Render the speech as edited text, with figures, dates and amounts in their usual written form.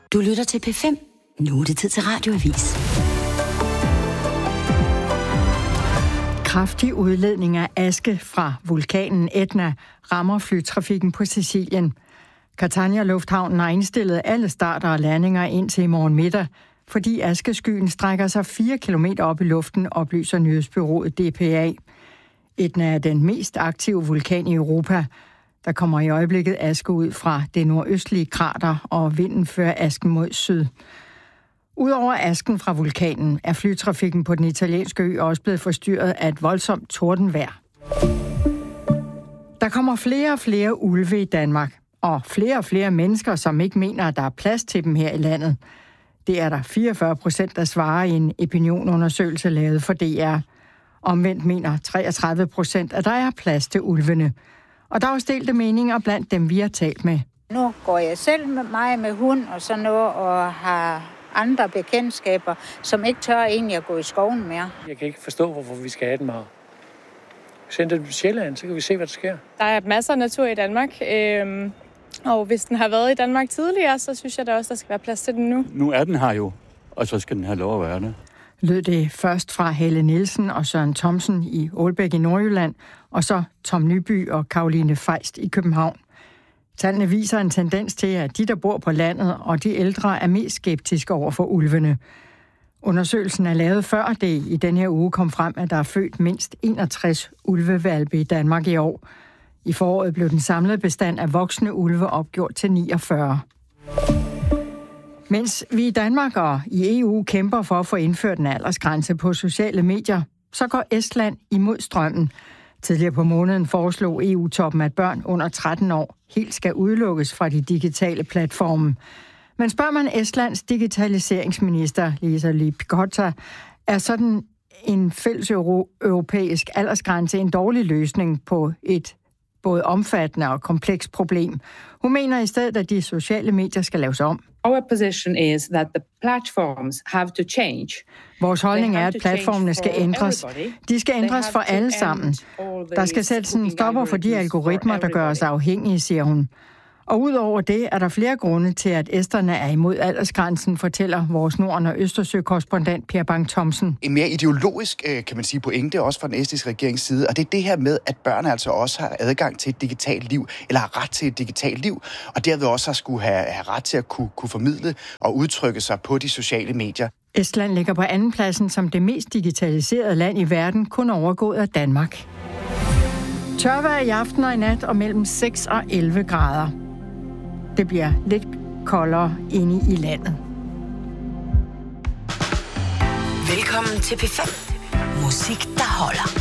Du lytter til P5. Nu er det tid til Radioavis. Kraftig udledning af aske fra vulkanen Etna rammer flytrafikken på Sicilien. Catania Lufthavnen har indstillet alle starter og landinger indtil i morgen middag, fordi askeskyen strækker sig 4 kilometer op i luften, oplyser nyhedsbureauet DPA. Etna er den mest aktive vulkan i Europa. Der kommer i øjeblikket aske ud fra det nordøstlige krater, og vinden fører asken mod syd. Udover asken fra vulkanen er flytrafikken på den italienske ø også blevet forstyrret af et voldsomt tordenvejr. Der kommer flere og flere ulve i Danmark, og flere mennesker, som ikke mener, at der er plads til dem her i landet. Det er der 44%, der svarer i en opinionundersøgelse lavet for DR. Omvendt mener 33%, at der er plads til ulvene. Og der er også delte meninger blandt dem, vi har talt med. Nu går jeg selv med hund og sådan noget, og har andre bekendtskaber, som ikke tør egentlig at gå i skoven mere. Jeg kan ikke forstå, hvorfor vi skal have den meget. Send den til Sjælland, så kan vi se, hvad der sker. Der er masser af natur i Danmark, og hvis den har været i Danmark tidligere, så synes jeg da også, der skal være plads til den nu. Nu er den her jo, og så skal den have lov at være det. Lød det først fra Helle Nielsen og Søren Thomsen i Ålbæk i Nordjylland, og så Tom Nyby og Caroline Feist i København. Tallene viser en tendens til, at de, der bor på landet, og de ældre er mest skeptiske over for ulvene. Undersøgelsen er lavet før det i den her uge kom frem, at der er født mindst 61 ulvehvalpe i Danmark i år. I foråret blev den samlede bestand af voksne ulve opgjort til 49. Mens vi i Danmark og i EU kæmper for at få indført en aldersgrænse på sociale medier, så går Estland imod strømmen. Tidligere på måneden foreslog EU-toppen, at børn under 13 år helt skal udelukkes fra de digitale platforme. Men spørger man Estlands digitaliseringsminister, Liisa-Ly Pakosta, er sådan en fælles europæisk aldersgrænse en dårlig løsning på et både omfattende og komplekst problem. Hun mener i stedet, at de sociale medier skal laves om. Our position is that the platforms have to change. Vores holdning er, at platformene skal ændres. De skal ændres for alle sammen. Der skal sættes en stopper for de algoritmer, der gør os afhængige, siger hun. Og udover det er der flere grunde til, at esterne er imod aldersgrænsen, fortæller vores Norden- og Østersø-korrespondent Per Bang Thomsen. En mere ideologisk, kan man sige, pointe også fra den estiske regerings side, og det er det her med, at børn altså også har adgang til et digitalt liv, eller har ret til et digitalt liv, og derved også skulle have ret til at kunne formidle og udtrykke sig på de sociale medier. Estland ligger på andenpladsen som det mest digitaliserede land i verden, kun overgået af Danmark. Tørvejr i aften og i nat og mellem 6 og 11 grader. Det bliver lidt koldere inde i landet. Velkommen til P5. Musik, der holder.